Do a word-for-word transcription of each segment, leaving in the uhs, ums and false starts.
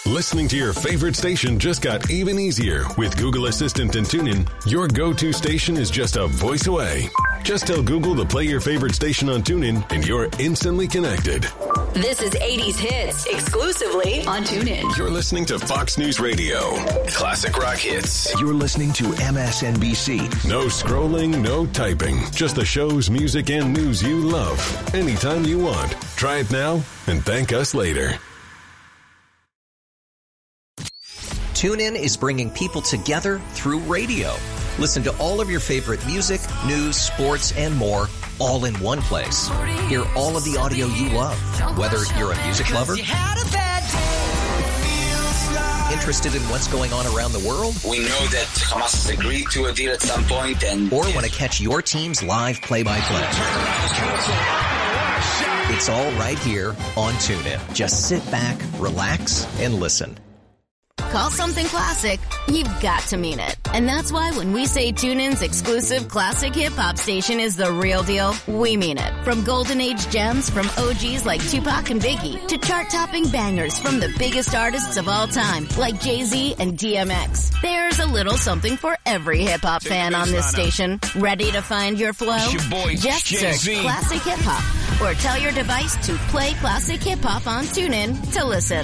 Listening to your favorite station just got even easier with Google Assistant and TuneIn. Your go-to station is just a voice away. Just tell Google to play your favorite station on TuneIn and you're instantly connected. This is eighties Hits, exclusively on TuneIn. You're listening to Fox News Radio. Classic rock hits. You're listening to M S N B C. No scrolling, no typing. Just the shows, music, and news you love. Anytime you want. Try it now and thank us later. TuneIn is bringing people together through radio. Listen to all of your favorite music, news, sports, and more, all in one place. Hear all of the audio you love, whether you're a music lover, interested in what's going on around the world, we know that Hamas has agreed to a deal at some point, and or want to catch your team's live play-by-play. It's all right here on TuneIn. Just sit back, relax, and listen. Call something classic, you've got to mean it. And that's why when we say TuneIn's exclusive classic hip-hop station is the real deal, we mean it. From golden age gems from O Gs like Tupac and Biggie to chart-topping bangers from the biggest artists of all time like Jay-Z and D M X. There's a little something for every hip-hop fan on this station. Ready to find your flow? Your boy, Just Jay-Z. search Classic Hip-Hop or tell your device to play Classic Hip-Hop on TuneIn to listen.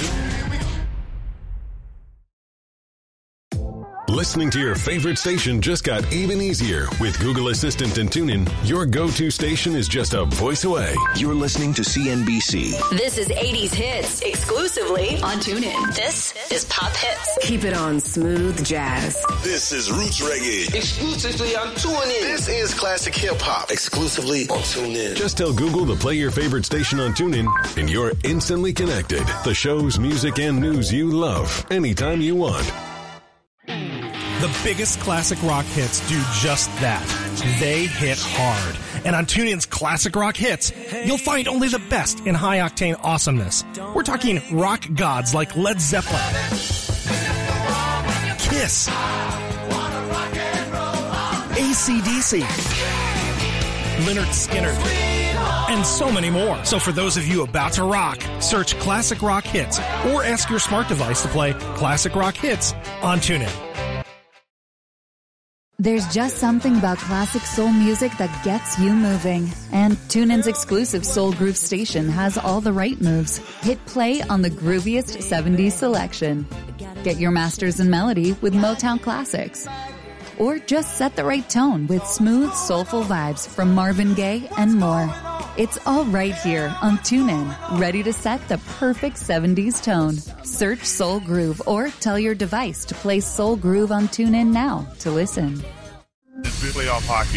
Listening to your favorite station just got even easier with Google Assistant and TuneIn. Your go-to station is just a voice away. You're listening to C N B C. This is eighties Hits, exclusively on TuneIn. This is Pop Hits. Keep it on Smooth Jazz. This is Roots Reggae. exclusively on TuneIn. This is Classic Hip Hop. Exclusively on TuneIn. Just tell Google to play your favorite station on TuneIn and you're instantly connected. The shows, music, and news you love. Anytime you want. The biggest classic rock hits do just that. They hit hard. And on TuneIn's Classic Rock Hits, you'll find only the best in high-octane awesomeness. We're talking rock gods like Led Zeppelin, Kiss, A C D C, Lynyrd Skynyrd, and so many more. So for those of you about to rock, search Classic Rock Hits or ask your smart device to play Classic Rock Hits on TuneIn. There's just something about classic soul music that gets you moving. And TuneIn's exclusive Soul Groove station has all the right moves. Hit play on the grooviest seventies selection. Get your masters in melody with Motown classics. Or just set the right tone with smooth, soulful vibes from Marvin Gaye and more. It's all right here on TuneIn, ready to set the perfect seventies tone. Search Soul Groove or tell your device to play Soul Groove on TuneIn now to listen. It's playoff hockey.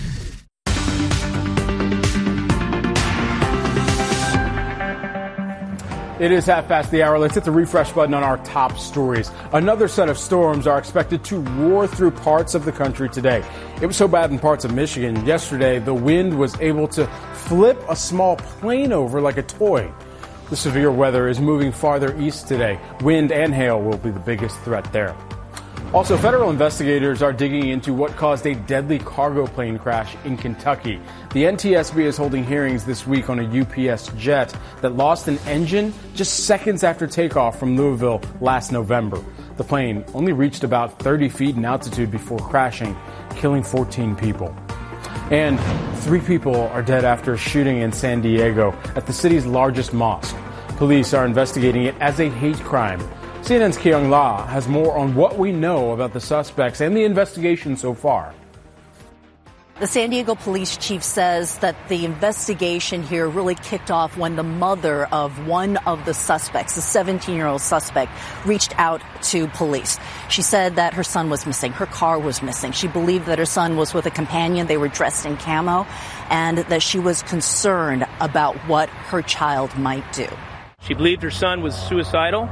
It is half past the hour. Let's hit the refresh button on our top stories. Another set of storms are expected to roar through parts of the country today. It was so bad in parts of Michigan yesterday, the wind was able to flip a small plane over like a toy. The severe weather is moving farther east today. Wind and hail will be the biggest threat there. Also, federal investigators are digging into what caused a deadly cargo plane crash in Kentucky. The N T S B is holding hearings this week on a U P S jet that lost an engine just seconds after takeoff from Louisville last November. The plane only reached about thirty feet in altitude before crashing, killing fourteen people. And three people are dead after a shooting in San Diego at the city's largest mosque. Police are investigating it as a hate crime. C N N's Kyung La has more on what we know about the suspects and the investigation so far. The San Diego police chief says that the investigation here really kicked off when the mother of one of the suspects, the seventeen-year-old suspect, reached out to police. She said that her son was missing. Her car was missing. She believed that her son was with a companion. They were dressed in camo, and that she was concerned about what her child might do. She believed her son was suicidal,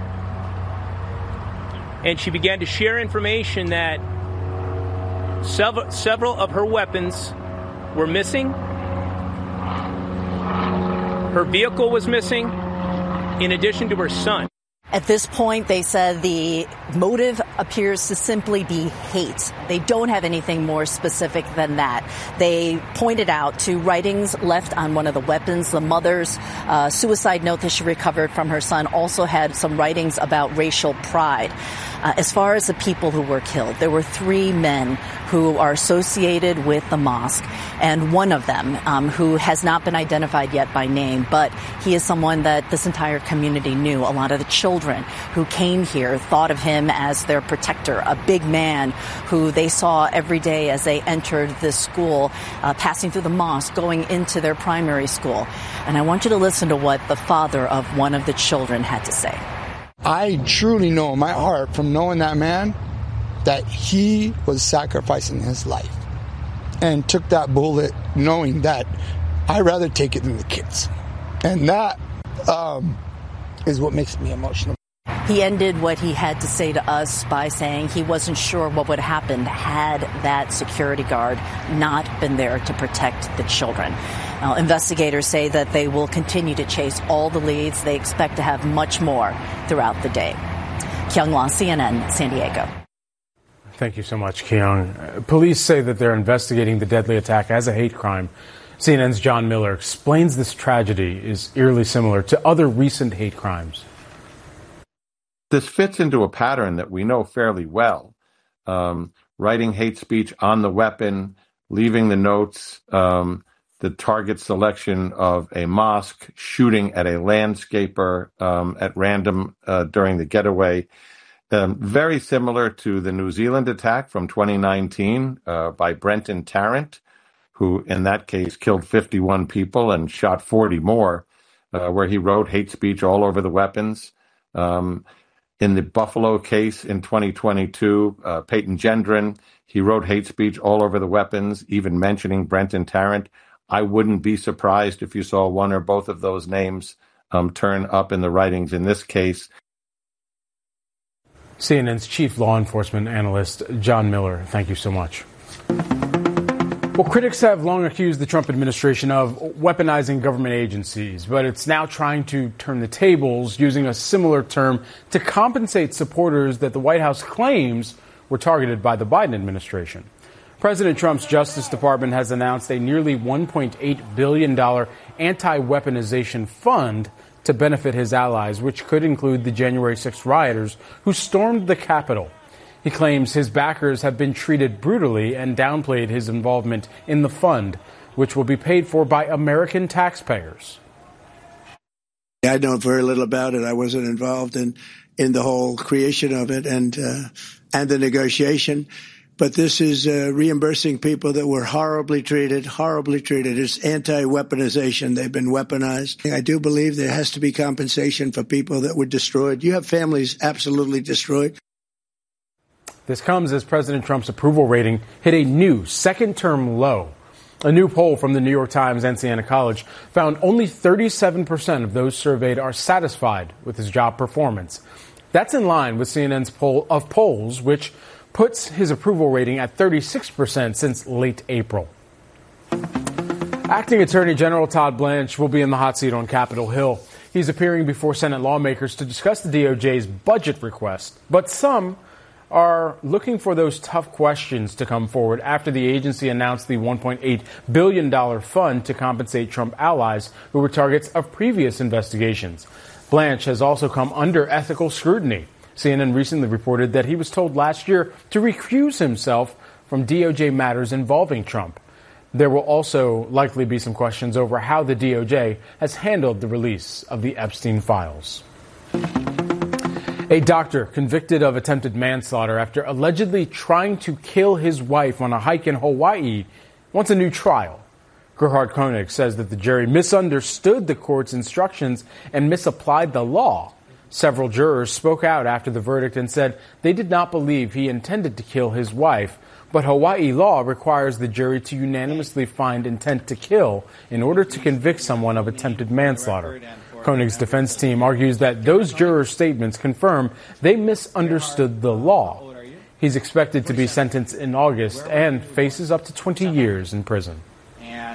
and she began to share information that several, several of her weapons were missing. Her vehicle was missing, in addition to her son. At this point, they said the motive appears to simply be hate. They don't have anything more specific than that. They pointed out to writings left on one of the weapons. The mother's uh, suicide note that she recovered from her son also had some writings about racial pride. Uh, as far as the people who were killed, there were three men who are associated with the mosque, and one of them um, who has not been identified yet by name, but he is someone that this entire community knew. A lot of the children who came here thought of him as their protector, a big man who they saw every day as they entered this school, uh, passing through the mosque, going into their primary school. And I want you to listen to what the father of one of the children had to say. I truly know in my heart from knowing that man that he was sacrificing his life and took that bullet knowing that I'd rather take it than the kids. And that um, is what makes me emotional. He ended what he had to say to us by saying he wasn't sure what would happen had that security guard not been there to protect the children. Now, investigators say that they will continue to chase all the leads. They expect to have much more throughout the day. Kyung Wah, C N N, San Diego. Thank you so much, Kyung. Uh, police say that they're investigating the deadly attack as a hate crime. C N N's John Miller explains this tragedy is eerily similar to other recent hate crimes. This fits into a pattern that we know fairly well. Um, writing hate speech on the weapon, leaving the notes, um, the target selection of a mosque, shooting at a landscaper um, at random uh, during the getaway. Um, very similar to the New Zealand attack from twenty nineteen uh, by Brenton Tarrant, who in that case killed fifty-one people and shot forty more, uh, where he wrote hate speech all over the weapons. Um, in the Buffalo case in twenty twenty-two, uh, Peyton Gendron, he wrote hate speech all over the weapons, even mentioning Brenton Tarrant. I wouldn't be surprised if you saw one or both of those names um, turn up in the writings in this case. C N N's chief law enforcement analyst, John Miller, thank you so much. Well, critics have long accused the Trump administration of weaponizing government agencies, but it's now trying to turn the tables using a similar term to compensate supporters that the White House claims were targeted by the Biden administration. President Trump's Justice Department has announced a nearly one point eight billion dollars anti-weaponization fund to benefit his allies, which could include the January sixth rioters who stormed the Capitol. He claims his backers have been treated brutally and downplayed his involvement in the fund, which will be paid for by American taxpayers. I know very little about it. I wasn't involved in, in the whole creation of it and uh, and the negotiation. But this is uh, reimbursing people that were horribly treated, horribly treated. It's anti-weaponization. They've been weaponized. I do believe there has to be compensation for people that were destroyed. You have families absolutely destroyed. This comes as President Trump's approval rating hit a new second-term low. A new poll from the New York Times and Siena College found only thirty-seven percent of those surveyed are satisfied with his job performance. That's in line with C N N's poll of polls, which puts his approval rating at thirty-six percent since late April. Acting Attorney General Todd Blanche will be in the hot seat on Capitol Hill. He's appearing before Senate lawmakers to discuss the D O J's budget request, but some are looking for those tough questions to come forward after the agency announced the one point eight billion dollars fund to compensate Trump allies who were targets of previous investigations. Blanche has also come under ethical scrutiny. C N N recently reported that he was told last year to recuse himself from D O J matters involving Trump. There will also likely be some questions over how the D O J has handled the release of the Epstein files. A doctor convicted of attempted manslaughter after allegedly trying to kill his wife on a hike in Hawaii wants a new trial. Gerhard Koenig says that the jury misunderstood the court's instructions and misapplied the law. Several jurors spoke out after the verdict and said they did not believe he intended to kill his wife, but Hawaii law requires the jury to unanimously find intent to kill in order to convict someone of attempted manslaughter. Koenig's defense team argues that those jurors' statements confirm they misunderstood the law. He's expected to be sentenced in August and faces up to twenty years in prison.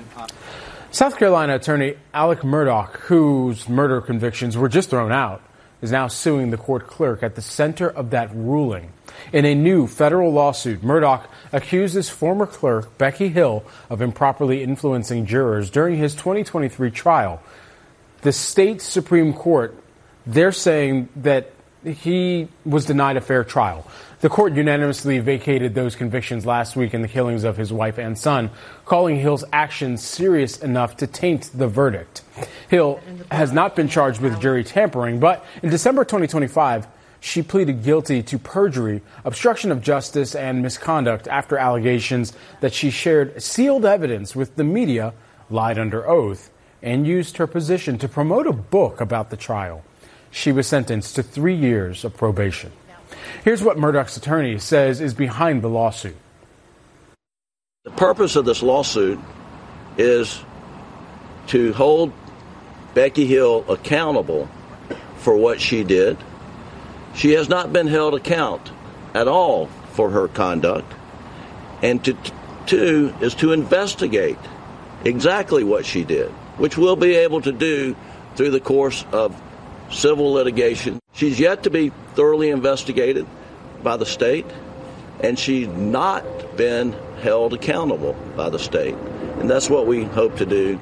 South Carolina attorney Alec Murdaugh, whose murder convictions were just thrown out, is now suing the court clerk at the center of that ruling. In a new federal lawsuit, Murdaugh accuses former clerk Becky Hill of improperly influencing jurors during his twenty twenty-three trial. The state Supreme Court, they're saying that he was denied a fair trial. The court unanimously vacated those convictions last week in the killings of his wife and son, calling Hill's actions serious enough to taint the verdict. Hill has not been charged with jury tampering, but in December twenty twenty-five, she pleaded guilty to perjury, obstruction of justice, and misconduct after allegations that she shared sealed evidence with the media, lied under oath, and used her position to promote a book about the trial. She was sentenced to three years of probation. Here's what Murdaugh's attorney says is behind the lawsuit. The purpose of this lawsuit is to hold Becky Hill accountable for what she did. She has not been held account at all for her conduct. And to, two is to investigate exactly what she did, which we'll be able to do through the course of civil litigation. She's yet to be thoroughly investigated by the state, and she's not been held accountable by the state. And that's what we hope to do.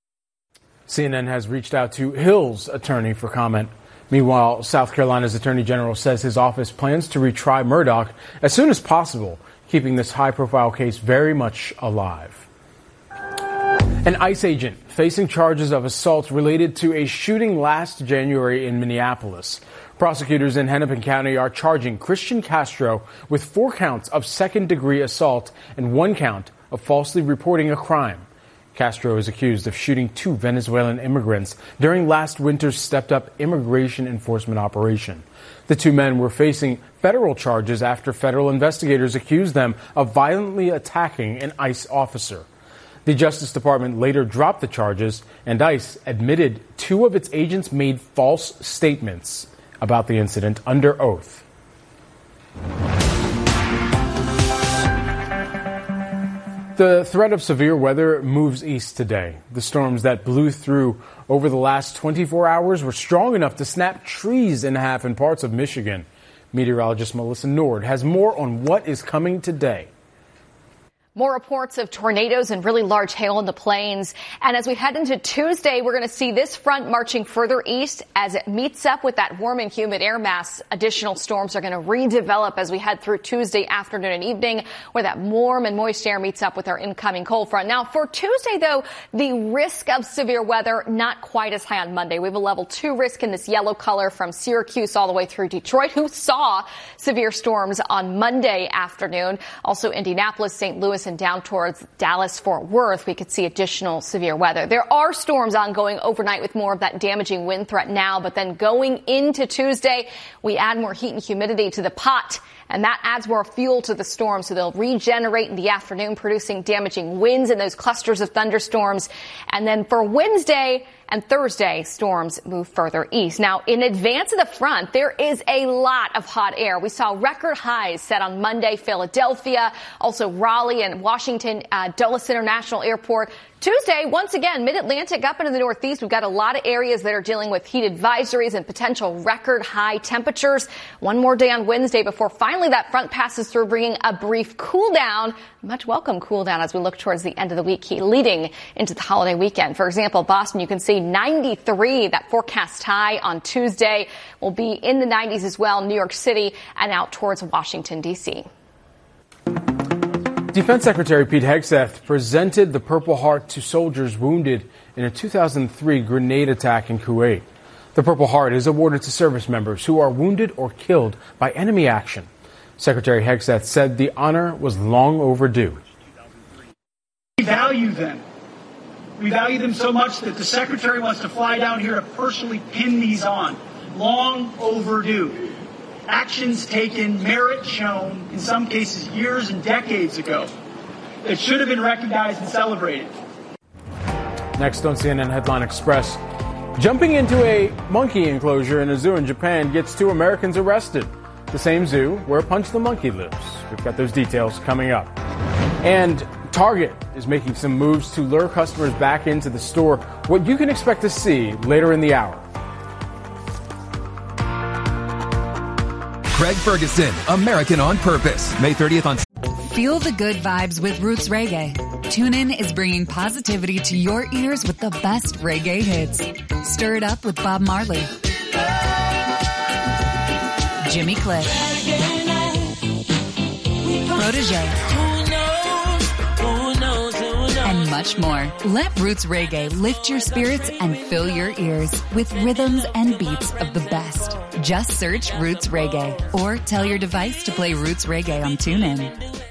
C N N has reached out to Hill's attorney for comment. Meanwhile, South Carolina's Attorney General says his office plans to retry Murdaugh as soon as possible, keeping this high-profile case very much alive. An ICE agent facing charges of assault related to a shooting last January in Minneapolis. Prosecutors in Hennepin County are charging Christian Castro with four counts of second-degree assault and one count of falsely reporting a crime. Castro is accused of shooting two Venezuelan immigrants during last winter's stepped-up immigration enforcement operation. The two men were facing federal charges after federal investigators accused them of violently attacking an ICE officer. The Justice Department later dropped the charges, and ICE admitted two of its agents made false statements about the incident under oath. The threat of severe weather moves east today. The storms that blew through over the last twenty-four hours were strong enough to snap trees in half in parts of Michigan. Meteorologist Melissa Nord has more on what is coming today. More reports of tornadoes and really large hail in the plains. And as we head into Tuesday, we're going to see this front marching further east as it meets up with that warm and humid air mass. Additional storms are going to redevelop as we head through Tuesday afternoon and evening, where that warm and moist air meets up with our incoming cold front. Now, for Tuesday, though, the risk of severe weather not quite as high on Monday. We have a level two risk in this yellow color from Syracuse all the way through Detroit, who saw severe storms on Monday afternoon. Also, Indianapolis, Saint Louis, and down towards Dallas-Fort Worth, we could see additional severe weather. There are storms ongoing overnight with more of that damaging wind threat now, but then going into Tuesday, we add more heat and humidity to the pot, and that adds more fuel to the storm, so they'll regenerate in the afternoon, producing damaging winds and those clusters of thunderstorms. And then for Wednesday and Thursday, storms move further east. Now, in advance of the front, there is a lot of hot air. We saw record highs set on Monday, Philadelphia, also Raleigh and Washington, uh, Dulles International Airport. Tuesday, once again, mid-Atlantic up into the northeast. We've got a lot of areas that are dealing with heat advisories and potential record high temperatures. One more day on Wednesday before finally that front passes through, bringing a brief cool down, much welcome cool down as we look towards the end of the week, leading into the holiday weekend. For example, Boston, you can see ninety-three, that forecast high on Tuesday, will be in the nineties as well. New York City and out towards Washington, D C. Defense Secretary Pete Hegseth presented the Purple Heart to soldiers wounded in a two thousand three grenade attack in Kuwait. The Purple Heart is awarded to service members who are wounded or killed by enemy action. Secretary Hegseth said the honor was long overdue. We value them. We value them so much that the Secretary wants to fly down here to personally pin these on. Long overdue. Actions taken, merit shown, in some cases years and decades ago, that should have been recognized and celebrated. Next on C N N Headline Express, jumping into a monkey enclosure in a zoo in Japan gets two Americans arrested. The same zoo where Punch the Monkey lives. We've got those details coming up. And Target is making some moves to lure customers back into the store. What you can expect to see later in the hour. Craig Ferguson, American on Purpose. May thirtieth on... Feel the good vibes with Roots Reggae. TuneIn is bringing positivity to your ears with the best reggae hits. Stir it up with Bob Marley, Jimmy Cliff, Protege, and much more. Let Roots Reggae lift your spirits and fill your ears with rhythms and beats of the best. Just search Roots Reggae or tell your device to play Roots Reggae on TuneIn.